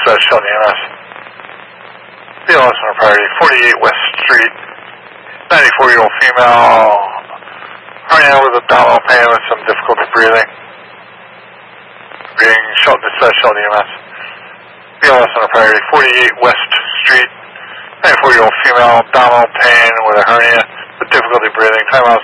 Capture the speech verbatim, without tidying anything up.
dispatch, Shelton E M S. B L S on a priority, forty-eight West Street, ninety-four-year-old female, hernia with abdominal pain with some difficulty breathing. Being Shelton dispatch, Shelton E M S. B L S on a priority, forty-eight West Street, ninety-four-year-old female, abdominal pain with a hernia with difficulty breathing. Time out